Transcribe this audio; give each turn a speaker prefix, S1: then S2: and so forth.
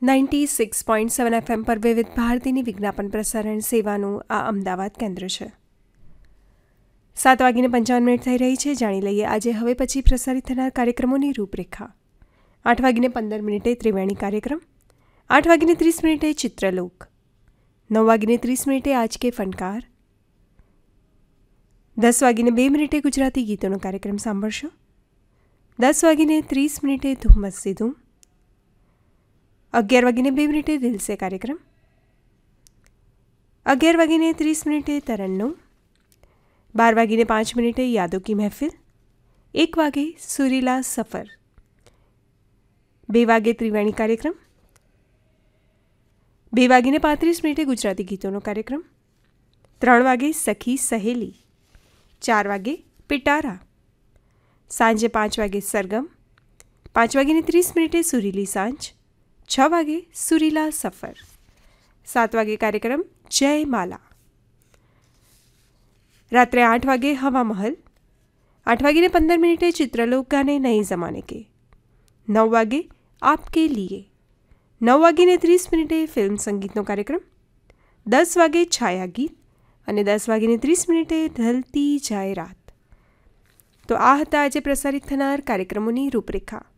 S1: 96.7 FM પર વિવિધ ભારતીની વિજ્ઞાપન પ્રસારણ સેવાનું આ અમદાવાદ કેન્દ્ર છે. 7:55 થઈ રહી છે. જાણી લઈએ આજે હવે પછી પ્રસારિત થનાર કાર્યક્રમોની રૂપરેખા. 8:15 ત્રિવેણી કાર્યક્રમ, 8:30 ચિત્રલોક, 9:30 આજ કે ફનકાર, 10:02 ગુજરાતી ગીતોનો કાર્યક્રમ સાંભળશો, 10:30 ધૂમ મસ્તી ધૂમ, 11:02 દિલ સે કાર્યક્રમ, 11:30 તરન્નુમ, 12:05 યાદો કી મહેફિલ, 1 વાગે સુરીલા સફર, 2 વાગે ત્રિવેણી કાર્યક્રમ, 2:35 ગુજરાતી ગીતોનો કાર્યક્રમ, 3 વાગે સખી સહેલી, 4 વાગે પિટારા, સાંજે 5 વાગે સરગમ, 5:30 સુરીલી સાંજ, 6 વાગે સુરીલા સફર, 7 વાગે કાર્યક્રમ જય માલા, રાત્રે 8 વાગે હવા મહલ, 8:15 ચિત્રલોક ગાને નए ज़माने के, 9 વાગે આપકે લીએ, 9:30 ફિલ્મ સંગીતનો કાર્યક્રમ, 10 વાગે છાયા ગીત અને 10:30 ઢલતી જાય રાત. તો આ હતા આજે પ્રસારિત થનાર કાર્યક્રમોની રૂપરેખા.